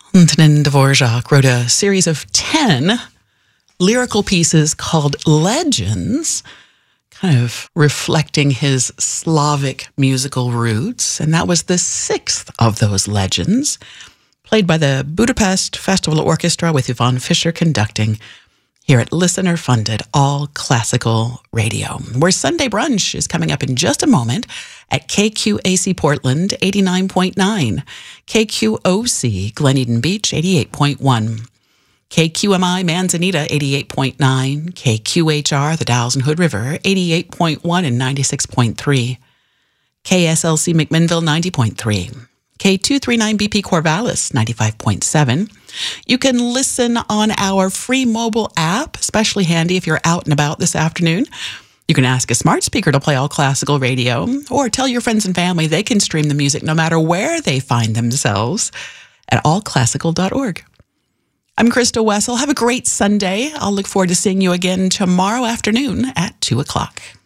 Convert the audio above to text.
Antonin Dvorak wrote a series of 10 lyrical pieces called Legends, kind of reflecting his Slavic musical roots. And that was the sixth of those legends, played by the Budapest Festival Orchestra with Yvonne Fisher conducting here at listener-funded all-classical radio, where Sunday Brunch is coming up in just a moment at KQAC Portland 89.9, KQOC Glen Eden Beach 88.1, KQMI Manzanita 88.9, KQHR The Dalles and Hood River 88.1 and 96.3, KSLC McMinnville 90.3, K239BP Corvallis 95.7. You can listen on our free mobile app, especially handy if you're out and about this afternoon. You can ask a smart speaker to play all classical radio, or tell your friends and family they can stream the music no matter where they find themselves at allclassical.org. I'm Krista Wessel. Have a great Sunday. I'll look forward to seeing you again tomorrow afternoon at 2 o'clock.